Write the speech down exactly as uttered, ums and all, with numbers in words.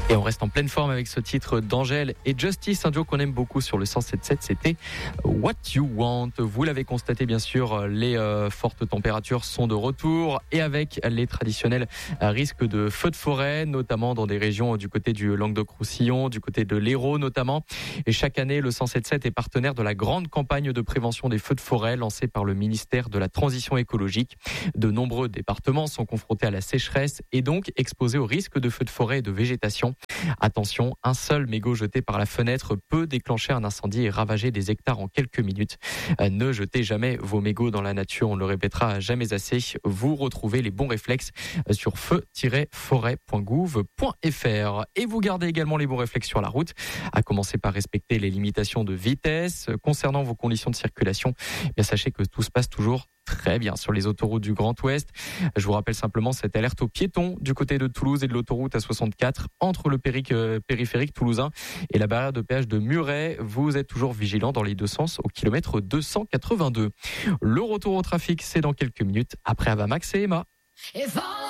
Et on reste en pleine forme avec ce titre d'Angèle et Justice, un duo qu'on aime beaucoup sur le cent sept sept, c'était What You Want. Vous l'avez constaté bien sûr, les euh, fortes températures sont de retour et avec les traditionnels risques de feux de forêt, notamment dans des régions du côté du Languedoc-Roussillon, du côté de l'Hérault notamment. Et chaque année, le cent sept sept est partenaire de la grande campagne de prévention des feux de forêt lancée par le ministère de la Transition écologique. De nombreux départements sont confrontés à la sécheresse et donc exposés au risque de feux de forêt et de végétation. Attention, un seul mégot jeté par la fenêtre peut déclencher un incendie et ravager des hectares en quelques minutes. Ne jetez jamais vos mégots dans la nature, on le répétera jamais assez. Vous retrouvez les bons réflexes sur feu tiret forêt point gouv point f r. Et vous gardez également les bons réflexes sur la route, à commencer par respecter les limitations de vitesse. Concernant vos conditions de circulation, eh bien sachez que tout se passe toujours très bien sur les autoroutes du Grand Ouest. Je vous rappelle simplement cette alerte aux piétons du côté de Toulouse et de l'autoroute A soixante-quatre entre le péric, euh, périphérique toulousain et la barrière de péage de Muret. Vous êtes toujours vigilant dans les deux sens au kilomètre deux cent quatre-vingt-deux. Le retour au trafic, c'est dans quelques minutes après Avamax et Emma.